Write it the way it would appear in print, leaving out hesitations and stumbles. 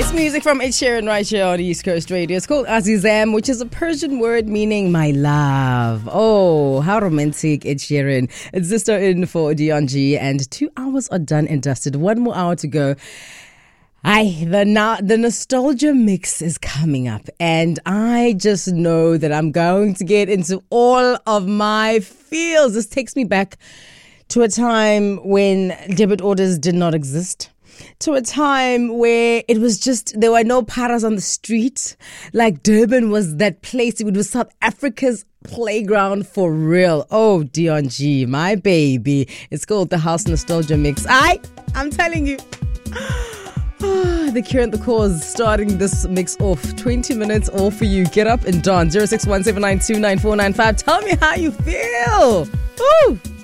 It's music from Ed Sheeran right here on East Coast Radio. It's called Azizam, which is a Persian word meaning my love. Oh, how romantic, Ed Sheeran. It's Sister in for Dion G, and 2 hours are done and dusted. 1 more hour to go. The nostalgia mix is coming up, and I just know that I'm going to get into all of my feels. This takes me back to a time when debit orders did not exist. To a time where it was just, there were no paras on the street. Like Durban was that place. It was South Africa's playground for real. Oh, Dion G, my baby. It's called the House Nostalgia Mix. I'm telling you. The Cure and the Cause starting this mix off. 20 minutes all for you. Get up and dance. 0617929495. Tell me how you feel. Woo!